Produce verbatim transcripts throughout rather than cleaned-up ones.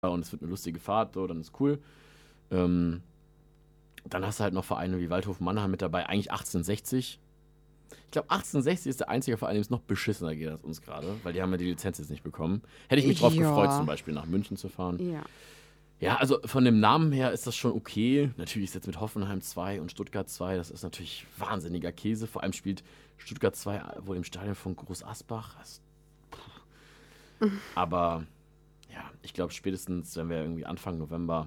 und es wird eine lustige Fahrt, so, dann ist cool. Ähm, dann hast du halt noch Vereine wie Waldhof Mannheim mit dabei, eigentlich achtzehnhundertsechzig. Ich glaube, achtzehnhundertsechzig ist der einzige Verein, dem es noch beschissener geht als uns gerade, weil die haben ja die Lizenz jetzt nicht bekommen. Hätte ich mich drauf Ja. gefreut, zum Beispiel nach München zu fahren. Ja. Ja, also von dem Namen her ist das schon okay. Natürlich ist jetzt mit Hoffenheim zwei und Stuttgart zwei, das ist natürlich wahnsinniger Käse. Vor allem spielt Stuttgart zwei wohl im Stadion von Groß Asbach. Das, aber ja, ich glaube spätestens, wenn wir irgendwie Anfang November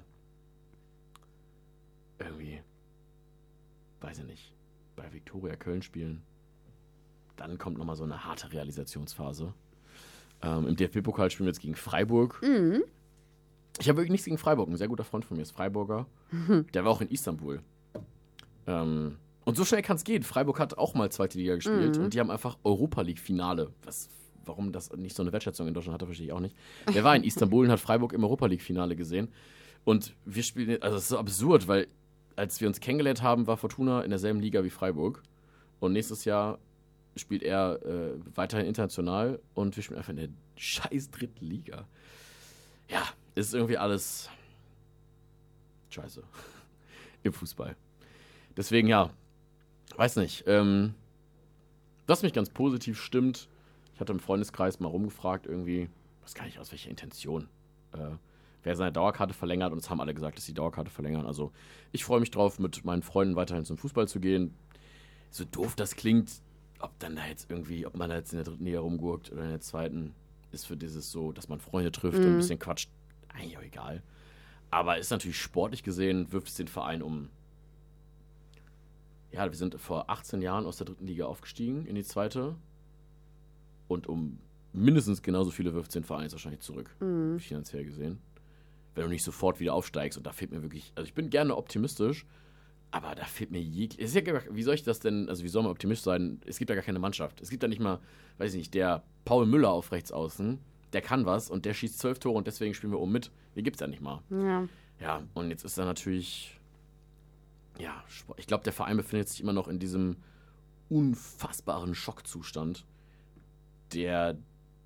irgendwie, weiß ich nicht, bei Viktoria Köln spielen, dann kommt nochmal so eine harte Realisationsphase. Ähm, Im D F B-Pokal spielen wir jetzt gegen Freiburg. Mhm. Ich habe wirklich nichts gegen Freiburg. Ein sehr guter Freund von mir ist Freiburger. Mhm. Der war auch in Istanbul. Ähm, und so schnell kann es gehen. Freiburg hat auch mal zweite Liga gespielt Mhm. und die haben einfach Europa League-Finale. Was, warum das nicht so eine Wertschätzung in Deutschland hatte, verstehe ich auch nicht. Der war in Istanbul und hat Freiburg im Europa League-Finale gesehen. Und wir spielen, also es ist so absurd, weil als wir uns kennengelernt haben, war Fortuna in derselben Liga wie Freiburg. Und nächstes Jahr spielt er äh, weiterhin international und wir spielen einfach in der scheiß dritten Liga. Ja, ist irgendwie alles scheiße im Fußball. Deswegen, ja, weiß nicht. Ähm, was mich ganz positiv stimmt, ich hatte im Freundeskreis mal rumgefragt irgendwie, was kann ich aus welcher Intention, äh, wer seine Dauerkarte verlängert und es haben alle gesagt, dass sie die Dauerkarte verlängern. Also ich freue mich drauf, mit meinen Freunden weiterhin zum Fußball zu gehen. So doof das klingt, ob dann da jetzt irgendwie, ob man da jetzt in der dritten Liga rumgurkt oder in der zweiten, ist für dieses so, dass man Freunde trifft Mhm. und ein bisschen quatscht, eigentlich auch egal. Aber ist natürlich sportlich gesehen, wirft es den Verein um. Ja, wir sind vor achtzehn Jahren aus der dritten Liga aufgestiegen in die zweite. Und um mindestens genauso viele wirft es den Verein jetzt wahrscheinlich zurück, Mhm. finanziell gesehen. Wenn du nicht sofort wieder aufsteigst. Und da fehlt mir wirklich, also ich bin gerne optimistisch, aber da fehlt mir jeglich. Ja, wie soll ich das denn, also wie soll man optimistisch sein? Es gibt ja gar keine Mannschaft. Es gibt da nicht mal, weiß ich nicht, der Paul Müller auf rechts außen, der kann was und der schießt zwölf Tore und deswegen spielen wir oben mit. Den gibt's ja nicht mal. Ja. Ja, und jetzt ist da natürlich, ja, ich glaube, der Verein befindet sich immer noch in diesem unfassbaren Schockzustand, der,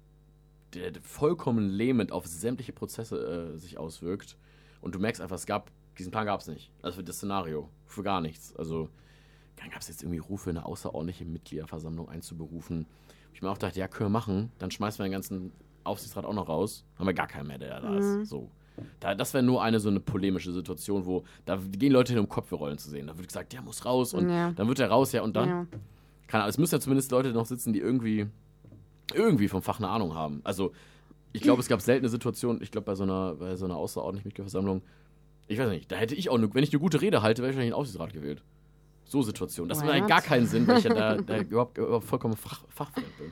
der vollkommen lähmend auf sämtliche Prozesse äh, sich auswirkt. Und du merkst einfach, es gab, diesen Plan gab es nicht. Also für das Szenario, für gar nichts. Also dann gab es jetzt irgendwie Rufe, eine außerordentliche Mitgliederversammlung einzuberufen. Ich mir auch dachte, ja, können wir machen. Dann schmeißen wir den ganzen Aufsichtsrat auch noch raus. Haben wir gar keinen mehr, der da Mhm. ist. So. Da, das wäre nur eine so eine polemische Situation, wo da gehen Leute hin, um Kopfrollen zu sehen. Da wird gesagt, der muss raus und Ja. dann wird er raus, ja, und dann? Ja. Keine Ahnung, es müssen ja zumindest Leute noch sitzen, die irgendwie irgendwie vom Fach eine Ahnung haben. Also, ich glaube, es gab seltene Situationen, ich glaube, bei so einer, bei so einer außerordentlichen Mitgliederversammlung, ich weiß nicht, da hätte ich auch, eine, wenn ich eine gute Rede halte, wäre ich wahrscheinlich einen Aufsichtsrat gewählt. So Situationen. Das Why macht eigentlich not? gar keinen Sinn, weil ich ja da, da überhaupt, überhaupt vollkommen fach, fachfremd bin.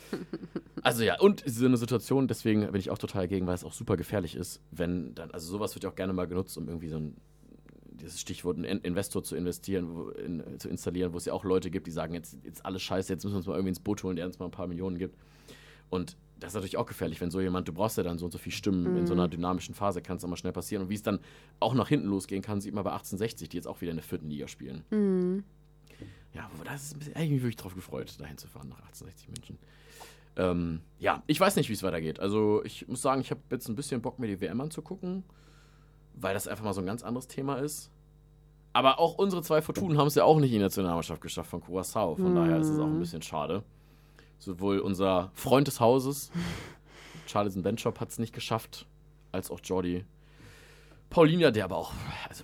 Also ja, und so eine Situation, deswegen bin ich auch total dagegen, weil es auch super gefährlich ist, wenn dann, also sowas wird ja auch gerne mal genutzt, um irgendwie so ein, dieses Stichwort, einen Investor zu investieren, wo, in, zu installieren, wo es ja auch Leute gibt, die sagen, jetzt, jetzt alles scheiße, jetzt müssen wir uns mal irgendwie ins Boot holen, der uns mal ein paar Millionen gibt. Und das ist natürlich auch gefährlich, wenn so jemand, du brauchst ja dann so und so viele Stimmen Mhm. in so einer dynamischen Phase, kann es auch mal schnell passieren. Und wie es dann auch nach hinten losgehen kann, sieht man bei achtzehnhundertsechzig, die jetzt auch wieder in der vierten Liga spielen. Mhm. Ja, da ist ein bisschen, eigentlich mich wirklich drauf gefreut, dahin zu fahren nach achtzehnhundertsechzig München. Ähm, ja, ich weiß nicht, wie es weitergeht. Also ich muss sagen, ich habe jetzt ein bisschen Bock, mir die W M anzugucken, weil das einfach mal so ein ganz anderes Thema ist. Aber auch unsere zwei Fortunen haben es ja auch nicht in die Nationalmannschaft geschafft von Curaçao. Von Mhm. daher ist es auch ein bisschen schade. Sowohl unser Freund des Hauses, Charlison Benchop, hat es nicht geschafft, als auch Jordi Paulinia, der aber auch, also,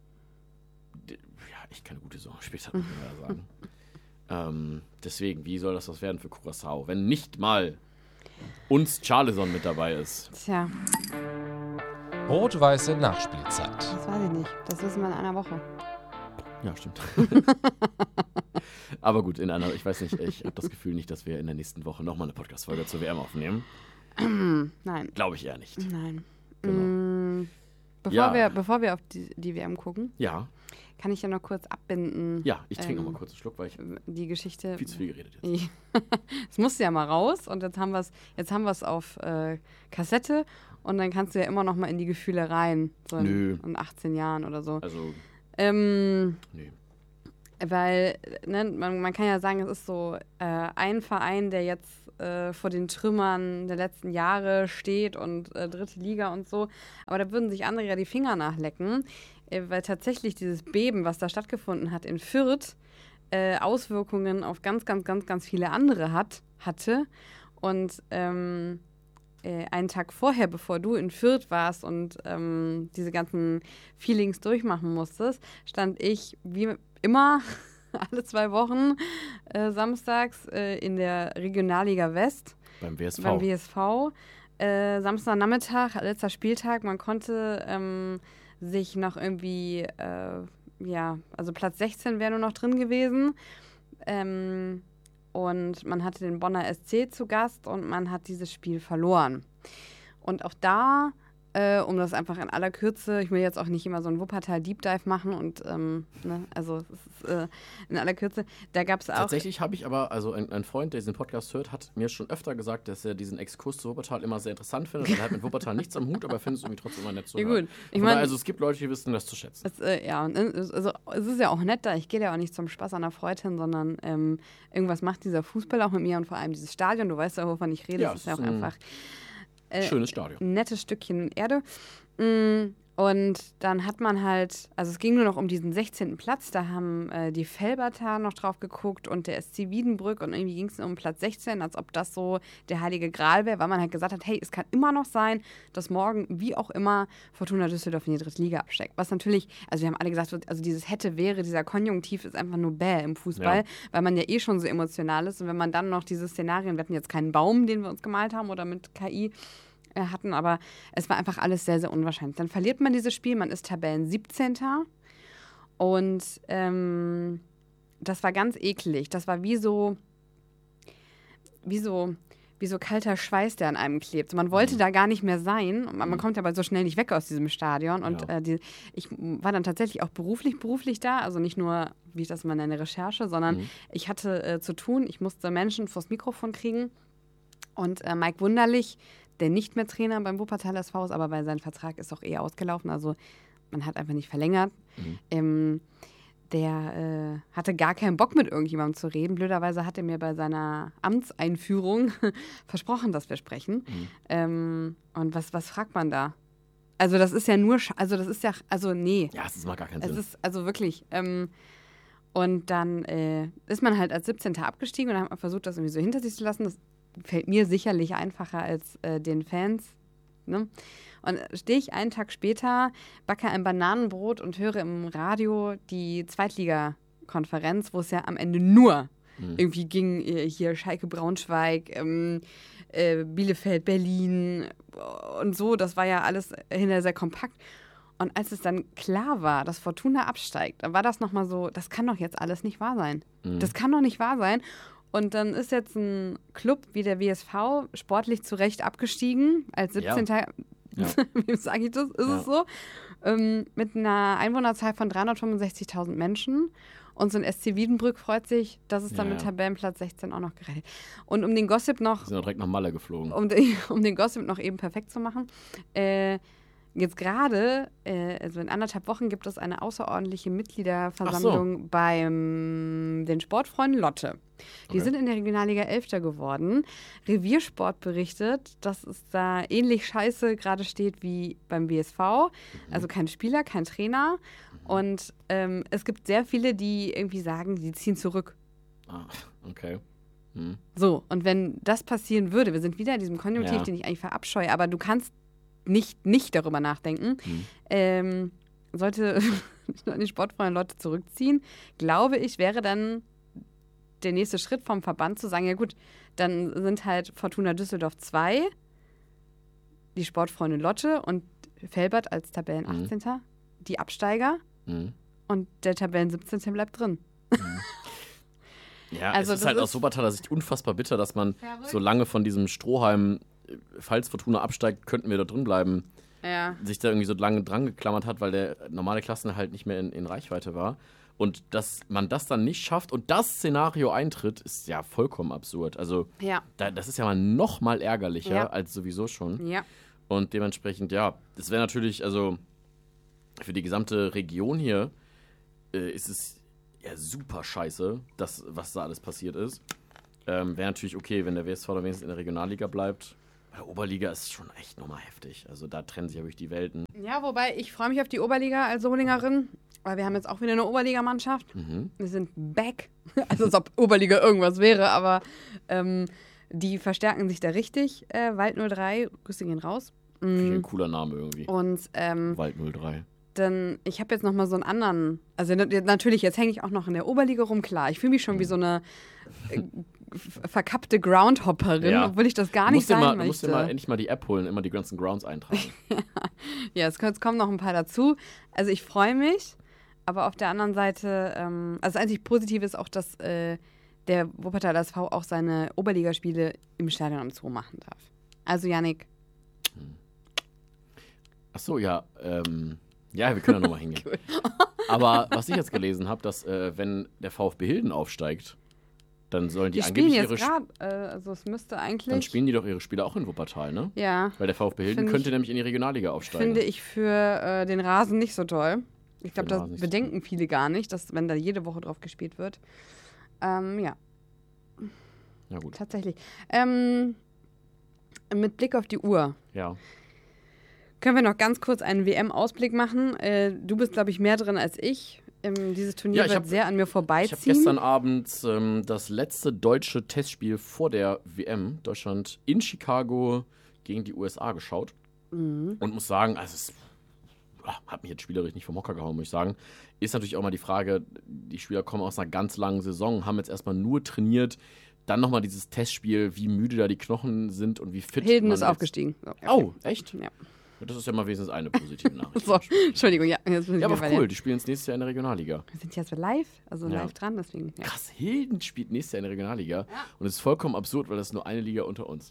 der, ja, echt keine gute Saison gespielt hat, muss man ja sagen. ähm, deswegen, wie soll das was werden für Curaçao, wenn nicht mal uns Charlison mit dabei ist? Tja, Rot-weiße Nachspielzeit. das weiß ich nicht. Das wissen wir in einer Woche. Ja, stimmt. Aber gut, in einer, ich weiß nicht, ich habe das Gefühl nicht, dass wir in der nächsten Woche nochmal eine Podcast-Folge zur W M aufnehmen. Nein, Glaube ich eher nicht. nein. Genau. Mm, Bevor, Ja. wir, bevor wir auf die, die W M gucken, Ja, kann ich ja noch kurz abbinden. ja, ich trinke Ähm, noch mal kurz einen Schluck, weil ich Die Geschichte. viel zu viel geredet jetzt. Es musste ja mal raus und jetzt haben wir es jetzt haben wir es auf äh, Kassette und dann kannst du ja immer noch mal in die Gefühle rein. So in, Nö. in achtzehn Jahren oder so. Also, Ähm, nee. weil, ne, man, man kann ja sagen, es ist so äh, ein Verein, der jetzt äh, vor den Trümmern der letzten Jahre steht und äh, dritte Liga und so. Aber da würden sich andere ja die Finger nachlecken, äh, weil tatsächlich dieses Beben, was da stattgefunden hat in Fürth, äh, Auswirkungen auf ganz, ganz, ganz, ganz viele andere hat, hatte. Und ähm, äh, einen Tag vorher, bevor du in Fürth warst und ähm, diese ganzen Feelings durchmachen musstest, stand ich wie immer alle zwei Wochen äh, samstags äh, in der Regionalliga West. Beim W S V. Beim W S V. Äh, Samstagnachmittag, letzter Spieltag. Man konnte ähm, sich noch irgendwie, äh, ja, also Platz sechzehn wäre nur noch drin gewesen. Ähm, und man hatte den Bonner S C zu Gast und man hat dieses Spiel verloren. Und auch da, äh, um das einfach in aller Kürze, ich will jetzt auch nicht immer so einen Wuppertal-Deep Dive machen und, ähm, ne, also es ist, äh, in aller Kürze, da gab es auch... Tatsächlich habe ich aber, also ein, ein Freund, der diesen Podcast hört, hat mir schon öfter gesagt, dass er diesen Exkurs zu Wuppertal immer sehr interessant findet. Er hat mit Wuppertal nichts am Hut, aber findet es irgendwie trotzdem immer nett zu hören. Ja, gut. Ich mein, also es gibt Leute, die wissen das zu schätzen. Es, äh, ja, und also, es ist ja auch nett da. Ich gehe ja auch nicht zum Spaß an der Freude hin, sondern ähm, irgendwas macht dieser Fußball auch mit mir und vor allem dieses Stadion. Du weißt ja, wovon ich rede. Ja, es ist ja auch ein einfach äh, schönes Stadion. Ein nettes Stückchen Erde. Mm, und dann hat man halt, also es ging nur noch um diesen sechzehnten Platz, da haben äh, die Felberter noch drauf geguckt und der S C Wiedenbrück und irgendwie ging es um Platz sechzehn, als ob das so der heilige Gral wäre, weil man halt gesagt hat, hey, es kann immer noch sein, dass morgen, wie auch immer, Fortuna Düsseldorf in die dritte Liga absteigt. Was natürlich, also wir haben alle gesagt, also dieses hätte, wäre, dieser Konjunktiv ist einfach nur bäh im Fußball, ja. Weil man ja eh schon so emotional ist und wenn man dann noch diese Szenarien, wir hatten jetzt keinen Baum, den wir uns gemalt haben oder mit K I, hatten, aber es war einfach alles sehr, sehr unwahrscheinlich. Dann verliert man dieses Spiel, man ist Tabellen siebzehnter und ähm, das war ganz eklig. Das war wie so, wie so, wie so kalter Schweiß, der an einem klebt. Man wollte mhm. da gar nicht mehr sein. Man, man kommt aber so schnell nicht weg aus diesem Stadion. Und ja. äh, die, ich war dann tatsächlich auch beruflich, beruflich da, also nicht nur, wie ich das mal nenne, Recherche, sondern mhm. ich hatte äh, zu tun, ich musste Menschen vors Mikrofon kriegen und äh, Mike Wunderlich, der nicht mehr Trainer beim Wuppertal S V ist, aber weil sein Vertrag ist auch eh ausgelaufen, also man hat einfach nicht verlängert. Mhm. Ähm, der äh, hatte gar keinen Bock, mit irgendjemandem zu reden. Blöderweise hat er mir bei seiner Amtseinführung versprochen, dass wir sprechen. Mhm. Ähm, und was, was fragt man da? Also das ist ja nur, also das ist ja, also nee. Ja, es ist mal gar keinen es Sinn. Ist, also wirklich. Ähm, und dann äh, ist man halt als siebzehnter abgestiegen und dann hat man versucht, das irgendwie so hinter sich zu lassen. Das fällt mir sicherlich einfacher als äh, den Fans. Ne? Und stehe ich einen Tag später, backe ein Bananenbrot und höre im Radio die Zweitliga-Konferenz, wo es ja am Ende nur mhm. irgendwie ging, äh, hier Schalke Braunschweig, ähm, äh, Bielefeld, Berlin und so. Das war ja alles hinterher sehr kompakt. Und als es dann klar war, dass Fortuna absteigt, dann war das nochmal so, das kann doch jetzt alles nicht wahr sein. Mhm. Das kann doch nicht wahr sein. Und dann ist jetzt ein Club wie der W S V sportlich zu Recht abgestiegen, als siebzehnter Ja. Wie sage ich das? Ist ja. es so? Ähm, mit einer Einwohnerzahl von dreihundertfünfundsechzigtausend Menschen. Und so ein S C Wiedenbrück freut sich, dass es dann ja, mit ja. Tabellenplatz sechzehn auch noch gerettet. Und um den Gossip noch... Die sind auch direkt nach Malle geflogen. Um, den, um den Gossip noch eben perfekt zu machen. Äh, jetzt gerade, äh, also in anderthalb Wochen, gibt es eine außerordentliche Mitgliederversammlung so. beim den Sportfreunden Lotte. Die okay. sind in der Regionalliga Elfter geworden. Reviersport berichtet, dass es da ähnlich scheiße gerade steht wie beim W S V. Mhm. Also kein Spieler, kein Trainer. Mhm. Und ähm, es gibt sehr viele, die irgendwie sagen, die ziehen zurück. Ah, okay. Mhm. So, und wenn das passieren würde, wir sind wieder in diesem Konjunktiv, ja. den ich eigentlich verabscheue, aber du kannst nicht, nicht darüber nachdenken, mhm. ähm, sollte die sportfreien Leute zurückziehen, glaube ich, wäre dann der nächste Schritt vom Verband zu sagen, ja gut, dann sind halt Fortuna Düsseldorf zwei, die Sportfreunde Lotte und Felbert als Tabellen achtzehnter Mhm. die Absteiger mhm. und der Tabellen siebzehnte bleibt drin. Mhm. Ja, also es ist halt ist aus Wuppertaler Sicht unfassbar bitter, dass man verrückt. so lange von diesem Strohhalm, falls Fortuna absteigt, könnten wir da drin bleiben, ja. sich da irgendwie so lange dran geklammert hat, weil der normale Klassenerhalt nicht mehr in, in Reichweite war. Und dass man das dann nicht schafft und das Szenario eintritt, ist ja vollkommen absurd. Also ja. da, das ist ja mal noch mal ärgerlicher ja. als sowieso schon. Ja. Und dementsprechend, ja, das wäre natürlich, also für die gesamte Region hier äh, ist es ja super scheiße, das, was da alles passiert ist. Ähm, Wäre natürlich okay, wenn der W S V da wenigstens in der Regionalliga bleibt. Bei der Oberliga ist es schon echt nochmal heftig. Also da trennen sich ja wirklich die Welten. Ja, wobei ich freue mich auf die Oberliga als Solingerin, weil wir haben jetzt auch wieder eine Oberligamannschaft. Mhm. Wir sind back. Also als ob Oberliga irgendwas wäre, aber ähm, die verstärken sich da richtig. Äh, Wald null drei, Grüße gehen raus. Finde ich Mm. ein cooler Name irgendwie. Und ähm, Wald null drei. dann, ich habe jetzt noch mal so einen anderen, also na- natürlich, jetzt hänge ich auch noch in der Oberliga rum, klar. Ich fühle mich schon wie so eine äh, f- verkappte Groundhopperin, Ja. obwohl ich das gar Du nicht musst dir sein mal, du möchte. musst dir mal endlich mal die App holen, immer die ganzen Grounds eintragen. Ja, es, es kommen noch ein paar dazu. Also ich freue mich, aber auf der anderen Seite, ähm, also das einzig Positive ist auch, dass äh, der Wuppertaler S V auch seine Oberligaspiele im Stadion am Zoo machen darf. Also Yannick, Ach so, ja. Ähm, ja, wir können da nochmal hingehen. Cool. Aber was ich jetzt gelesen habe, dass äh, wenn der VfB Hilden aufsteigt, dann sollen die, die spielen angeblich jetzt ihre Sp- gerade, äh, also es müsste eigentlich, dann spielen die doch ihre Spiele auch in Wuppertal, ne? ja, Weil der VfB Hilden Find könnte ich- nämlich in die Regionalliga aufsteigen. finde ich für äh, den Rasen nicht so toll. Ich glaube, den das Rasen nicht so bedenken viele gar nicht, dass wenn da jede Woche drauf gespielt wird. Ähm, ja, Ja gut, tatsächlich. Ähm, mit Blick auf die Uhr. ja. Können wir noch ganz kurz einen W M-Ausblick machen? Äh, du bist, glaube ich, mehr drin als ich. Ähm, dieses Turnier Ja, ich wird hab- sehr an mir Ich habe vorbeiziehen. gestern Abend ähm, das letzte deutsche Testspiel vor der W M, Deutschland in Chicago gegen die U S A geschaut. Mhm. Und muss sagen, also es ah, hat mich jetzt spielerisch nicht vom Hocker gehauen, muss ich sagen. Ist natürlich auch mal die Frage, die Spieler kommen aus einer ganz langen Saison, haben jetzt erstmal nur trainiert. Dann nochmal dieses Testspiel, wie müde da die Knochen sind und wie fit Hilden man ist jetzt- aufgestiegen. So, ja. Oh, echt? Ja. Das ist ja mal wenigstens eine positive Nachricht. So, Entschuldigung, ja. Jetzt bin ich Ja, aber wieder bei cool, dir. die spielen jetzt nächstes Jahr in der Regionalliga. Wir sind jetzt live, also Ja. live dran, deswegen. Ja. Krass, Hilden spielt nächstes Jahr in der Regionalliga. Und es ist vollkommen absurd, weil das ist nur eine Liga unter uns.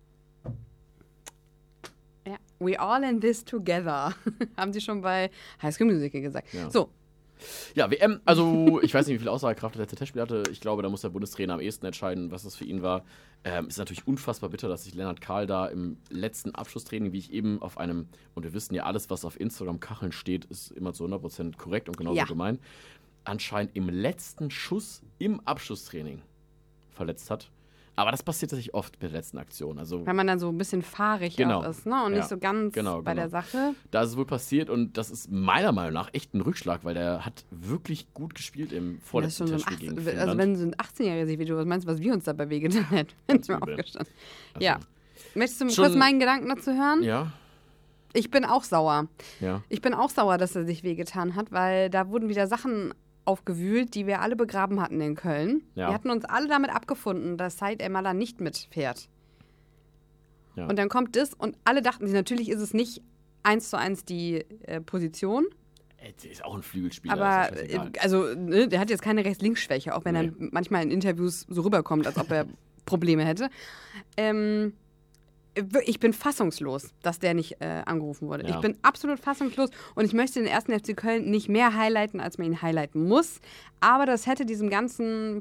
Ja. We all in this together. Haben sie schon bei High School Musical gesagt. Ja. So, Ja, W M, also ich weiß nicht, wie viel Aussagekraft das letzte Testspiel hatte. Ich glaube, da muss der Bundestrainer am ehesten entscheiden, was das für ihn war. Ähm, ist natürlich unfassbar bitter, dass sich Lennart Kahl da im letzten Abschlusstraining, wie ich eben auf einem, und wir wissen ja, alles, was auf Instagram-Kacheln steht, ist immer zu hundert Prozent korrekt und genauso Ja. gemeint, anscheinend im letzten Schuss im Abschlusstraining verletzt hat. Aber das passiert tatsächlich oft bei der letzten Aktion. Also wenn man dann so ein bisschen fahrig Genau. auch ist, ne? Und Ja. nicht so ganz Genau, bei genau. der Sache. da ist es wohl passiert und das ist meiner Meinung nach echt ein Rückschlag, weil der hat wirklich gut gespielt im Das ist vorletzten schon so ein Testspiel gegen achtzehn, Finnland. also wenn so ein achtzehnjähriger sich wie du, was meinst du, was wir uns dabei wehgetan hätten, wenn Ganz wir übel. aufgestanden. Also, Ja. Möchtest du Schon- kurz meinen Gedanken dazu hören? Ja, Ich bin auch sauer. ja. Ich bin auch sauer, dass er sich wehgetan hat, weil da wurden wieder Sachen aufgewühlt, die wir alle begraben hatten in Köln. Ja. Wir hatten uns alle damit abgefunden, dass Said El-Mallah nicht mitfährt. Ja. Und dann kommt das und alle dachten sich, natürlich ist es nicht eins zu eins die äh, Position, Ey, der ist auch ein Flügelspieler. aber ist ja äh, scheißegal. also ne, der hat jetzt keine Rechts-Links-Schwäche, auch wenn Nee. er manchmal in Interviews so rüberkommt, als ob er Probleme hätte. Ähm, ich bin fassungslos, dass der nicht äh, angerufen wurde. Ja. Ich bin absolut fassungslos und ich möchte den ersten F C Köln nicht mehr highlighten, als man ihn highlighten muss. Aber das hätte diesem ganzen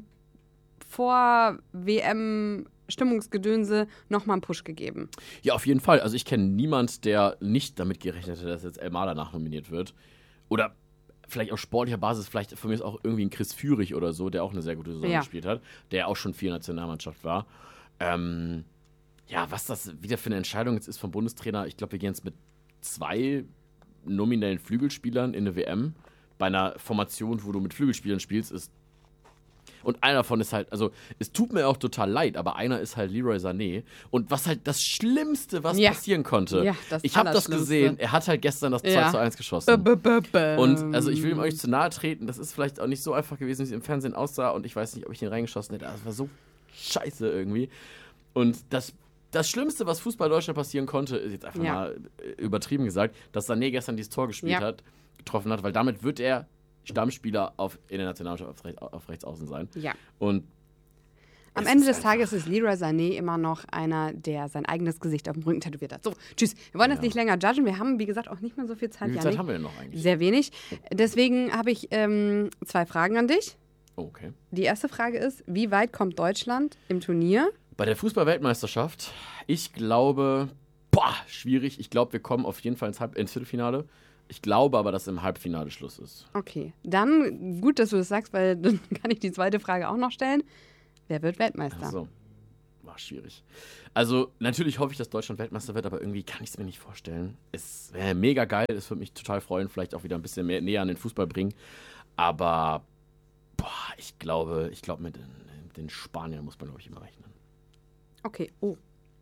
Vor-W M-Stimmungsgedönse nochmal einen Push gegeben. Ja, auf jeden Fall. Also ich kenne niemand, der nicht damit gerechnet hätte, dass jetzt Elmar danach nominiert wird. Oder vielleicht auf sportlicher Basis, vielleicht von mir ist auch irgendwie ein Chris Führig oder so, der auch eine sehr gute Saison Ja. gespielt hat, der auch schon viel Nationalmannschaft war. Ähm, ja, was das wieder für eine Entscheidung jetzt ist vom Bundestrainer, ich glaube, wir gehen jetzt mit zwei nominellen Flügelspielern in eine W M. Bei einer Formation, wo du mit Flügelspielern spielst, ist und einer davon ist halt, also es tut mir auch total leid, aber einer ist halt Leroy Sané. Und was halt das Schlimmste, was Ja. passieren konnte, Ja, das ich habe das Allerschlimmste. gesehen, er hat halt gestern das Ja. zwei zu eins geschossen. B -b -b -b Und also ich will ihm euch zu nahe treten, das ist vielleicht auch nicht so einfach gewesen, wie es im Fernsehen aussah und ich weiß nicht, ob ich den reingeschossen hätte, das war so scheiße irgendwie. Und das, das Schlimmste, was Fußball Deutschland passieren konnte, ist jetzt einfach Ja. mal äh, übertrieben gesagt, dass Sané gestern dieses Tor gespielt Ja. hat, getroffen hat, weil damit wird er Stammspieler auf, in der Nationalmannschaft auf, Rechts, auf Rechtsaußen sein. Ja. Und Am es Ende ist des einfach- Tages ist Leroy Sané immer noch einer, der sein eigenes Gesicht auf dem Rücken tätowiert hat. So, tschüss. Wir wollen das Ja. nicht länger judgen. Wir haben, wie gesagt, auch nicht mehr so viel Zeit. wie viel Janik. Zeit haben wir denn noch eigentlich? Sehr wenig. Deswegen habe ich ähm, zwei Fragen an dich. Oh, okay. Die erste Frage ist, wie weit kommt Deutschland im Turnier? Bei der Fußball-Weltmeisterschaft, ich glaube, boah, schwierig. Ich glaube, wir kommen auf jeden Fall ins, Halb ins Viertelfinale. Ich glaube aber, dass im Halbfinale Schluss ist. Okay, dann gut, dass du das sagst, weil dann kann ich die zweite Frage auch noch stellen. wer wird Weltmeister? Ach so. War schwierig. Also, natürlich hoffe ich, dass Deutschland Weltmeister wird, aber irgendwie kann ich es mir nicht vorstellen. Es wäre mega geil, es würde mich total freuen, vielleicht auch wieder ein bisschen mehr näher an den Fußball bringen. Aber, boah, ich glaube, ich glaube, mit den, den Spaniern muss man, glaube ich, immer rechnen. Okay, oh.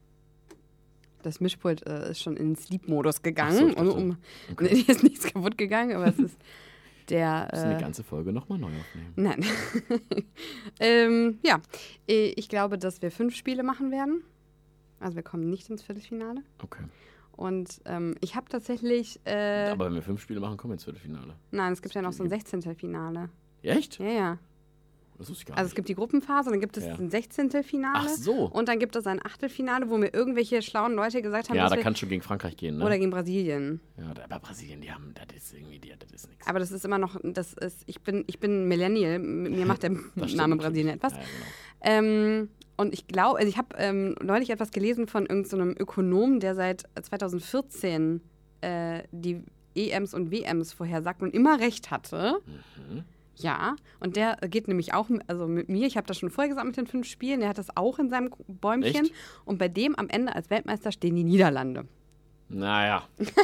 Das Mischpult äh, ist schon in den Sleep-Modus gegangen. Ach so, um, um, okay. Nee, ist nichts kaputt gegangen, aber es ist der... Müssen wir Äh, die ganze Folge nochmal neu aufnehmen? Nein. ähm, ja, ich glaube, dass wir fünf Spiele machen werden. Also wir kommen nicht ins Viertelfinale. Okay. Und ähm, ich habe tatsächlich... Äh, Aber wenn wir fünf Spiele machen, kommen wir ins Viertelfinale. nein, es gibt ja noch so ein Sechzehntelfinale. Echt? Ja, ja. Das wusste ich gar Also es nicht. gibt die Gruppenphase, dann gibt es Ja. ein Sechzehntelfinale. Ach so. Und dann gibt es ein Achtelfinale, wo mir irgendwelche schlauen Leute gesagt haben, Ja, dass da wir, kann es schon gegen Frankreich gehen, ne? oder gegen Brasilien. Ja, da- aber Brasilien, die haben, das ist irgendwie, die, das ist nichts. Aber das ist immer noch, das ist, ich bin, ich bin Millennial, mit mir macht der Name Brasilien etwas. Ja, genau. Ähm, und ich glaube, also ich habe ähm, neulich etwas gelesen von irgendeinem so Ökonom, der seit zweitausendvierzehn äh, die E Ms und W Ms vorhersagt und immer recht hatte. Mhm. Ja, und der geht nämlich auch, also mit mir, ich habe das schon vorher gesagt mit den fünf Spielen, der hat das auch in seinem Bäumchen. Echt? Und bei dem am Ende als Weltmeister stehen die Niederlande. Naja.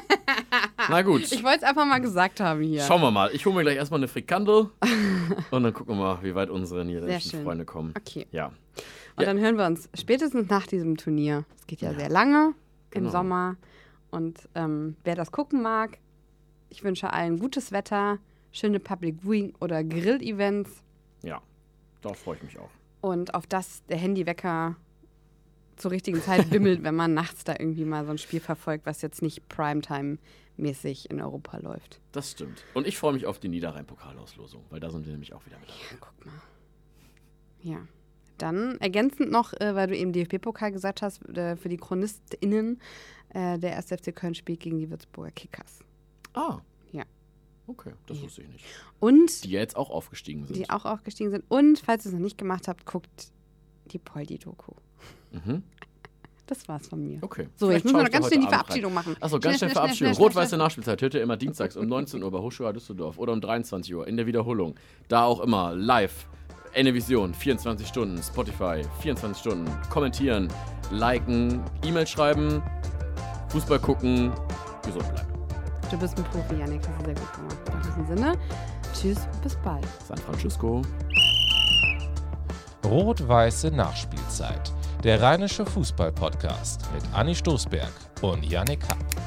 Na gut. Ich wollte es einfach mal gesagt haben hier. Schauen wir mal. Ich hole mir gleich erstmal eine Frikandel und dann gucken wir mal, wie weit unsere Sehr niederländischen schön. Freunde kommen. Okay. Ja. Und Ja. dann hören wir uns spätestens nach diesem Turnier. Es geht ja, Ja. sehr lange im Genau. Sommer. Und ähm, wer das gucken mag, ich wünsche allen gutes Wetter, schöne Public Viewing oder Grill-Events Ja. Darauf freue ich mich auch. und auf das der Handywecker zur richtigen Zeit bimmelt, wenn man nachts da irgendwie mal so ein Spiel verfolgt, was jetzt nicht Primetime-mäßig in Europa läuft. Das stimmt. Und ich freue mich auf die Niederrhein-Pokalauslosung, weil da sind wir nämlich auch wieder mit dabei. Ja, guck mal. Ja. Dann ergänzend noch, äh, weil du eben D F B-Pokal gesagt hast, äh, für die ChronistInnen, äh, der erste F C Köln spielt gegen die Würzburger Kickers. Ah. Ja. Okay, das Ja. wusste ich nicht. Und Die ja jetzt auch aufgestiegen sind. die auch aufgestiegen sind. Und, falls ihr es noch nicht gemacht habt, guckt die Poldi-Doku. Mhm. Das war's von mir. Okay. So, Vielleicht jetzt müssen wir schaue noch ich ganz da schnell die heute Abend Verabschiedung machen. Achso, ganz schnell Schnell, schnell, Verabschiedung. schnell, Rot-Weiße schnell, Nachspielzeit, hört ihr immer dienstags um neunzehn Uhr bei Hochschule Düsseldorf oder um dreiundzwanzig Uhr in der Wiederholung. Da auch immer live. Ennevision, vierundzwanzig Stunden, Spotify, vierundzwanzig Stunden. Kommentieren, liken, E-Mail schreiben, Fußball gucken, gesund bleiben. Du bist ein Profi, Janik. Das ist sehr gut gemacht. In diesem Sinne, tschüss, bis bald. San Francisco. Rot-Weiße Nachspielzeit. Der Rheinische Fußball-Podcast mit Anni Stoßberg und Janik Happ.